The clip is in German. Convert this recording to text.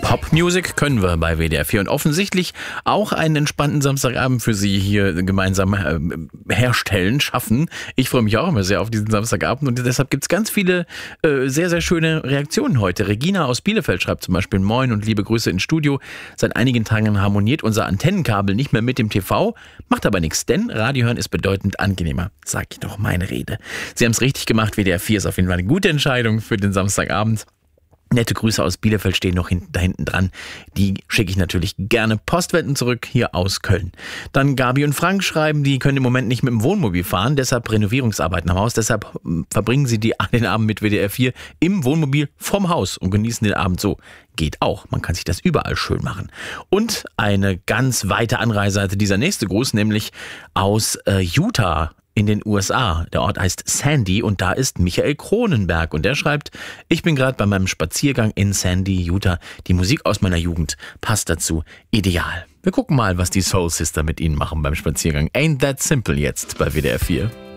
Pop-Music können wir bei WDR 4 und offensichtlich auch einen entspannten Samstagabend für Sie hier gemeinsam herstellen, schaffen. Ich freue mich auch immer sehr auf diesen Samstagabend und deshalb gibt es ganz viele sehr, sehr schöne Reaktionen heute. Regina aus Bielefeld schreibt zum Beispiel: Moin und liebe Grüße ins Studio. Seit einigen Tagen harmoniert unser Antennenkabel nicht mehr mit dem TV, macht aber nichts, denn Radio hören ist bedeutend angenehmer. Sag ich doch meine Rede. Sie haben es richtig gemacht, WDR 4 ist auf jeden Fall eine gute Entscheidung für den Samstagabend. Nette Grüße aus Bielefeld stehen noch da hinten dran. Die schicke ich natürlich gerne postwendend zurück hier aus Köln. Dann Gabi und Frank schreiben, die können im Moment nicht mit dem Wohnmobil fahren, deshalb Renovierungsarbeiten am Haus. Deshalb verbringen sie den Abend mit WDR 4 im Wohnmobil vom Haus und genießen den Abend so. Geht auch, man kann sich das überall schön machen. Und eine ganz weite Anreise hatte dieser nächste Gruß, nämlich aus Utah in den USA. Der Ort heißt Sandy und da ist Michael Kronenberg und der schreibt: Ich bin gerade bei meinem Spaziergang in Sandy, Utah. Die Musik aus meiner Jugend passt dazu ideal. Wir gucken mal, was die Soul Sister mit Ihnen machen beim Spaziergang. Ain't That Simple jetzt bei WDR 4.